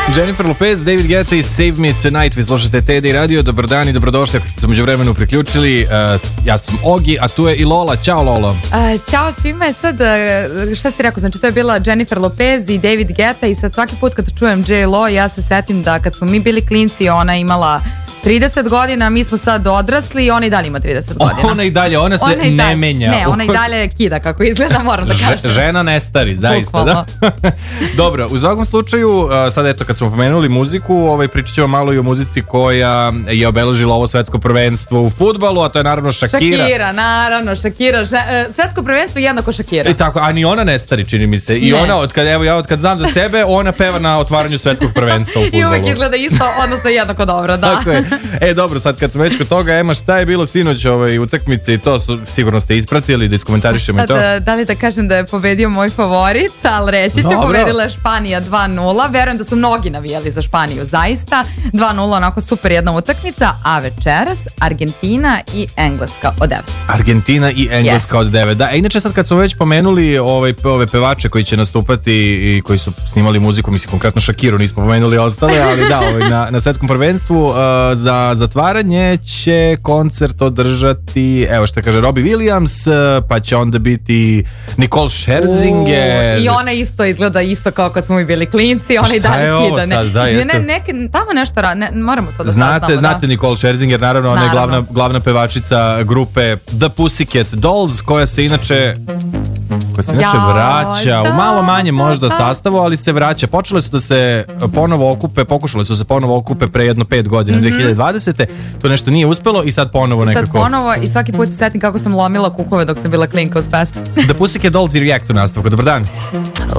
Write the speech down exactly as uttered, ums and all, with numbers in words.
Jennifer Lopez, David Guetta i Save Me Tonight. Vi slušate T D I Radio. Dobar dan i dobrodošli ako ste se umeđu vremenu priključili. Uh, ja sam Ogi, a tu je i Lola. Ćao Lola. Uh, ćao svima. Sad, uh, šta si rekao? Znači to je bila Jennifer Lopez i David Guetta i sad svaki put kad čujem J-Lo ja se setim da kad smo mi bili klinci ona imala trideset godina, mi smo sad odrasli i ona i dalje ima trideset godina. Ona i dalje, ona se ona ne dalje, menja. Ne, ona i dalje kida kako izgleda, moram da kažem. Žena ne stari, zaista, da. Dobro, u svakom slučaju, sad eto kad smo pomenuli muziku, ovaj, pričat ćemo malo i o muzici koja je obeležila ovo svetsko prvenstvo u fudbalu, a to je naravno Shakira. Shakira, naravno, Shakira. Svetsko prvenstvo je jednako Shakira. I tako, a ni ona ne stari, čini mi se. I ne. Ona, od kad, evo ja od kad znam za sebe, ona peva na otvaranju svetskog prvenstva u fudbalu. I uvek izgleda isto, odnosno jednako dobro, da. Tako je. E, dobro, sad kad smo već kod toga, Ema, šta je bilo sinoć ove utakmice i to su, sigurno ste ispratili, da iskomentarišemo sad, i to. Da li da kažem da je pobedio moj favorit, ali reći ću, pobedila je Španija dva nula, verujem da su mnogi navijali za Španiju, zaista, dva nula, onako super jedna utakmica, a večeras Argentina i Engleska od devet. Argentina i Engleska yes. od devet, da. E, inače sad kad smo već pomenuli ove, ove pevače koji će nastupati i koji su snimali muziku, mislim konkretno Shakiru nismo pomenuli ostale, ali da, ovaj, na, na svetskom prvenstvu uh, za zatvaranje će koncert održati, evo što kaže Robbie Williams, pa će onda biti Nicole Scherzinger. U, I ona isto izgleda isto kao kad smo mi bili klinci, ona i dalje kida. Ne, sad, da, ne, ne, neke, tamo nešto ra, ne, moramo to da znate, saznamo. Znate da. Nicole Scherzinger, naravno, ona je glavna, glavna pevačica grupe The Pussycat Dolls, koja se inače koja se inače ja, vraća da, u malo manje možda da, sastavu, ali se vraća. Počele su da se ponovo okupe, pokušale su se ponovo okupe pre jedno pet godina, mm-hmm. dve hiljade dvadesete. To nešto nije uspelo i sad ponovo nekako. Sad ponovo i svaki put se setim kako sam lomila kukove dok sam bila klinka uz pesmu. The Pussycat Dolls i React u nastavku. Dobar dan.